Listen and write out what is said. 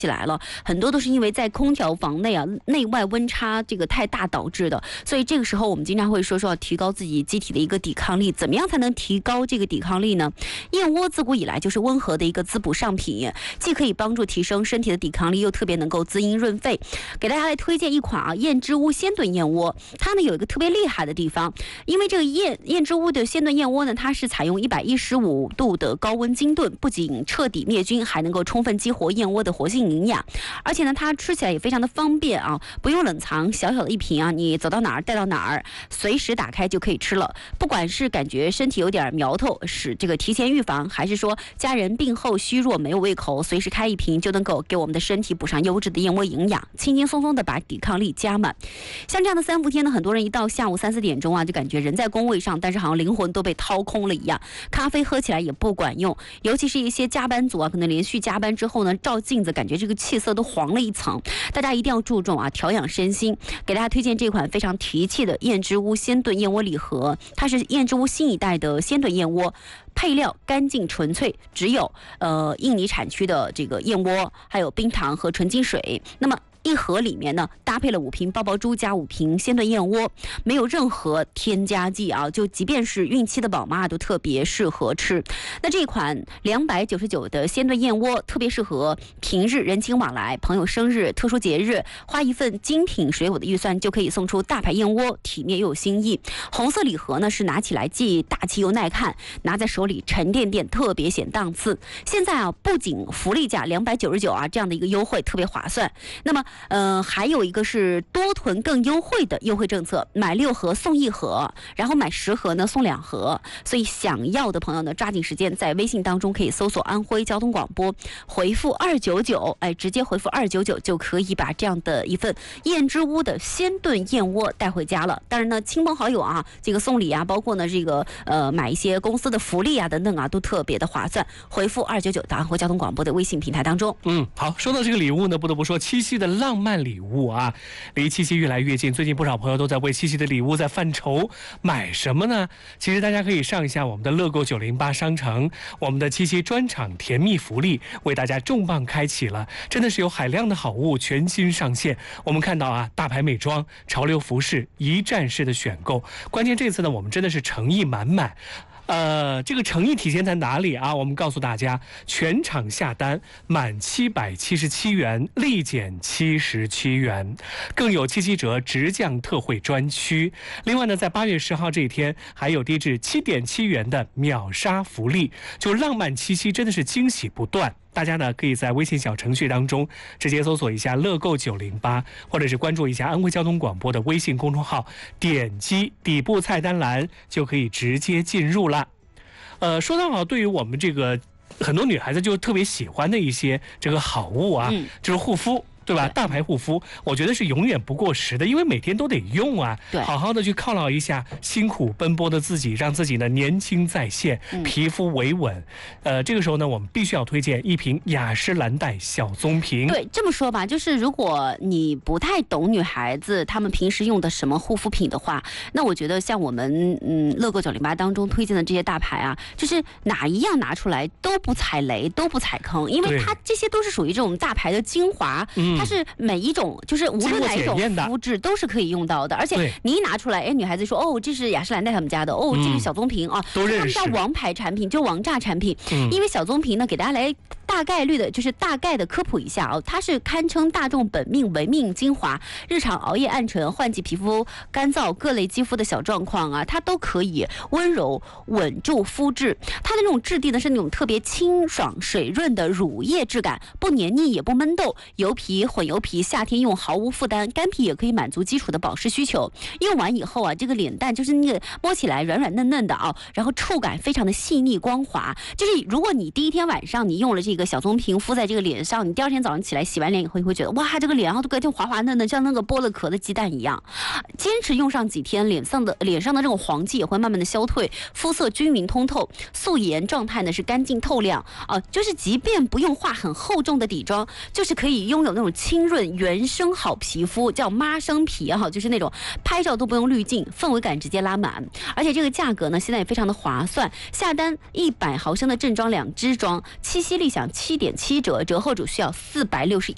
起来了，很多都是因为在空调房内啊，内外温差这个太大导致的。所以这个时候我们经常会说要提高自己机体的一个抵抗力，怎么样才能提高这个抵抗力呢？燕窝自古以来就是温和的一个滋补上品，既可以帮助提升身体的抵抗力，又特别能够滋阴润肺。给大家来推荐一款燕之屋鲜炖燕窝，它呢有一个特别厉害的地方，因为这个燕之屋的鲜炖燕窝呢，它是采用115度的高温精炖，不仅彻底灭菌，还能够充分激活燕窝的活性营养，而且呢，它吃起来也非常的方便啊，不用冷藏，小小的一瓶啊，你走到哪儿带到哪儿，随时打开就可以吃了。不管是感觉身体有点苗头，是这个提前预防，还是说家人病后虚弱没有胃口，随时开一瓶就能够给我们的身体补上优质的燕窝营养，轻轻松松的把抵抗力加满。像这样的3伏天呢，很多人一到下午3、4点钟啊，就感觉人在工位上，但是好像灵魂都被掏空了一样，咖啡喝起来也不管用，尤其是一些加班族啊，可能连续加班之后呢，照镜子感觉这个气色都黄了一层。大家一定要注重啊，调养身心。给大家推荐这款非常提气的燕之屋鲜炖燕窝礼盒，它是燕之屋新一代的鲜炖燕窝，配料干净纯粹，只有印尼产区的这个燕窝，还有冰糖和纯净水。那么一盒里面呢，搭配了5瓶爆爆珠加5瓶鲜炖燕窝，没有任何添加剂啊，就即便是孕期的宝妈都特别适合吃。那这款299的鲜炖燕窝特别适合平日人情往来、朋友生日、特殊节日，花一份精品水果的预算就可以送出大牌燕窝，体面又有新意。红色礼盒呢是拿起来既大气又耐看，拿在手里沉甸甸，特别显档次。现在啊，不仅福利价299啊这样的一个优惠特别划算，那么还有一个是多囤更优惠的优惠政策，买6盒送1盒，然后买10盒呢送2盒。所以想要的朋友呢，抓紧时间在微信当中可以搜索安徽交通广播，回复299，直接回复299就可以把这样的一份燕之屋的鲜炖燕窝带回家了。当然呢，亲朋好友啊，这个送礼啊，包括呢这个买一些公司的福利啊等等啊，都特别的划算。回复299到安徽交通广播的微信平台当中。 好，说到这个礼物呢，不得不说七夕的浪漫礼物啊，离七夕越来越近，最近不少朋友都在为七夕的礼物在犯愁，买什么呢？其实大家可以上一下我们的乐购908商城，我们的七夕专场甜蜜福利为大家重磅开启了，真的是有海量的好物全新上线。我们看到啊，大牌美妆、潮流服饰一站式的选购，关键这次呢，我们真的是诚意满满。这个诚意体现在哪里啊？我们告诉大家，全场下单满777元，立减77元，更有七七折直降特惠专区。另外呢，在8月10号这一天，还有低至7.7元的秒杀福利，就浪漫七夕真的是惊喜不断。大家呢可以在微信小程序当中直接搜索一下乐购908，或者是关注一下安徽交通广播的微信公众号，点击底部菜单栏就可以直接进入了。说到对于我们这个很多女孩子就特别喜欢的一些这个好物啊，就是护肤。对吧？大牌护肤，我觉得是永远不过时的，因为每天都得用啊。 对， 好好的去犒劳一下辛苦奔波的自己，让自己呢年轻再现，皮肤维稳。这个时候呢，我们必须要推荐一瓶雅诗兰黛小棕瓶。 对，这么说吧，就是如果你不太懂女孩子她们平时用的什么护肤品的话，那我觉得像我们乐购908当中推荐的这些大牌啊，就是哪一样拿出来都不踩雷，都不踩坑，因为它这些都是属于这种大牌的精华。它是每一种，就是无论哪一种肤质都是可以用到的，而且你一拿出来，女孩子说哦，这是雅诗兰黛他们家的，哦，这是小棕瓶啊， 都认识， 他们家王牌产品，就王炸产品。因为小棕瓶呢，给大家来大概率的，就是大概的科普一下哦，它是堪称大众本命维命精华，日常熬夜暗沉、换季皮肤干燥、各类肌肤的小状况啊，它都可以温柔稳住肤质。它的那种质地呢，是那种特别清爽水润的乳液质感，不黏腻也不闷痘，油皮混油皮夏天用毫无负担，干皮也可以满足基础的保湿需求。用完以后啊，这个脸蛋就是那个摸起来软软嫩嫩的啊，然后触感非常的细腻光滑。就是如果你第一天晚上你用了这个小棕瓶敷在这个脸上，你第2天早上起来洗完脸以后，你会觉得哇，这个脸然后隔天滑滑嫩嫩，像那个剥了壳的鸡蛋一样。坚持用上几天，脸上的这种黄迹也会慢慢的消退，肤色均匀通透，素颜状态呢是干净透亮啊，就是即便不用画很厚重的底妆，就是可以拥有那种清润原生好皮肤，叫妈生皮啊，就是那种拍照都不用滤镜，氛围感直接拉满。而且这个价格呢，现在也非常的划算，下单100毫升的正装2支装，七夕立享7.7折，折后只需要461